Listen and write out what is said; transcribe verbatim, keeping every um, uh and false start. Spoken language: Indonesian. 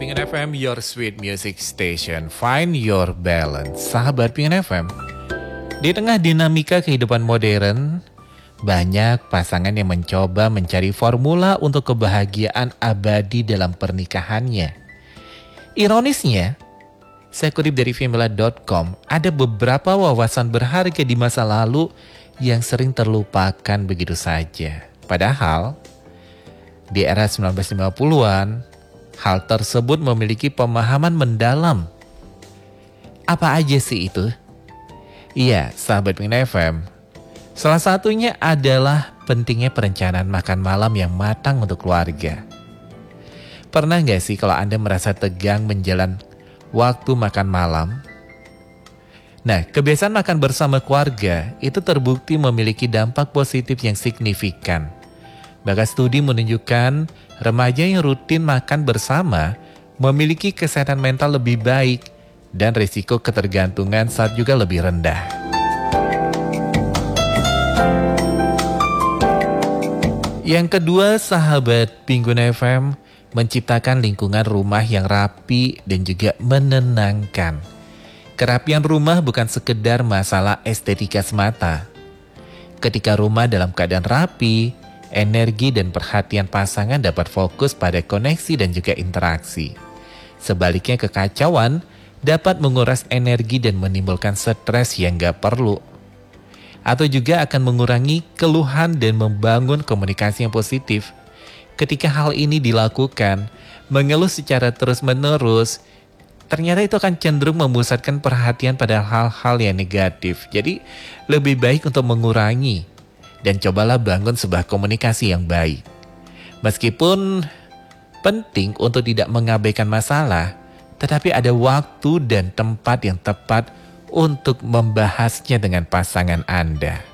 Pingin F M, your sweet music station. Find your balance. Sahabat Pingin F M, di tengah dinamika kehidupan modern, banyak pasangan yang mencoba mencari formula untuk kebahagiaan abadi dalam pernikahannya. Ironisnya, saya kutip dari femela dot com, ada beberapa wawasan berharga di masa lalu yang sering terlupakan begitu saja. Padahal, di era sembilan belas lima puluhan, hal tersebut memiliki pemahaman mendalam. Apa aja sih itu? Iya, sahabat Pingin F M. Salah satunya adalah pentingnya perencanaan makan malam yang matang untuk keluarga. Pernah gak sih kalau Anda merasa tegang menjelang waktu makan malam? Nah, kebiasaan makan bersama keluarga itu terbukti memiliki dampak positif yang signifikan. Bahkan studi menunjukkan remaja yang rutin makan bersama memiliki kesehatan mental lebih baik dan risiko ketergantungan saat juga lebih rendah. Yang kedua, sahabat Pingin F M, menciptakan lingkungan rumah yang rapi dan juga menenangkan. Kerapian rumah bukan sekedar masalah estetika semata. Ketika rumah dalam keadaan rapi, energi dan perhatian pasangan dapat fokus pada koneksi dan juga interaksi. Sebaliknya, kekacauan dapat menguras energi dan menimbulkan stres yang gak perlu. Atau juga akan mengurangi keluhan dan membangun komunikasi yang positif. Ketika hal ini dilakukan, mengeluh secara terus-menerus, ternyata itu akan cenderung memusatkan perhatian pada hal-hal yang negatif. Jadi, lebih baik untuk mengurangi dan cobalah bangun sebuah komunikasi yang baik. Meskipun penting untuk tidak mengabaikan masalah, tetapi ada waktu dan tempat yang tepat untuk membahasnya dengan pasangan Anda.